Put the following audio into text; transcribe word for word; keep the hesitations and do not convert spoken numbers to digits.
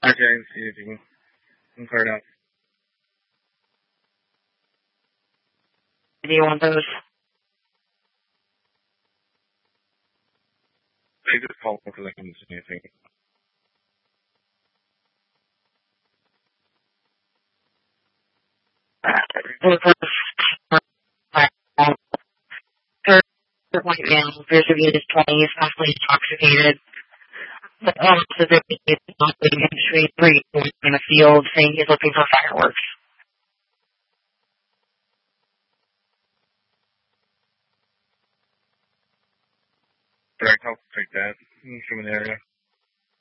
Actually, I didn't see anything. I'm cleared out. Do you want those? They just called because I couldn't see anything. Third white male, appears to be in his twenties, possibly intoxicated. But um, so that he is not leaving the street, three in the field, saying he's looking for fireworks. Direct help, take that. Human area.